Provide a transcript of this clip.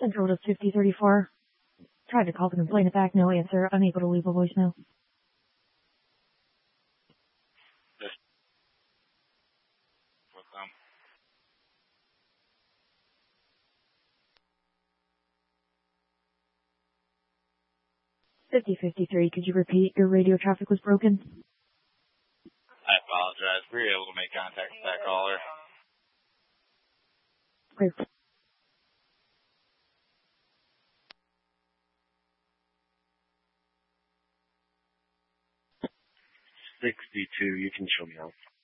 Central to 5034. Tried to call to complain it back, no answer. Unable to leave a voicemail. With them. $50.53. Could you repeat? Your radio traffic was broken. I apologize. We were able to make contact with that caller. Okay. 62, you can show me out.